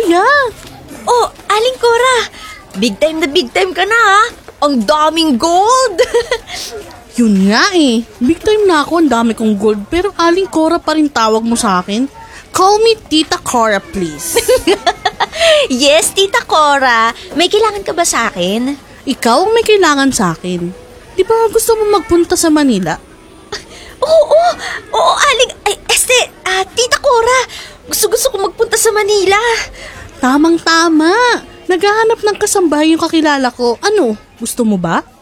Kuya! Oh, Aling Cora! Big time ka na ha! Ang daming gold! Yun nga eh. Big time na ako, ang dami kong gold. Pero Aling Cora pa rin tawag mo sa akin. Call me Tita Cora, please. Yes, Tita Cora. May kailangan ka ba sa akin? Ikaw ang may kailangan sa akin. Di ba gusto mo magpunta sa Manila? Oo, Aling... Tita Cora. Gusto ko magpunta sa Manila. Tamang-tama. Naghahanap ng kasambahay yung kakilala ko. Ano, gusto mo ba?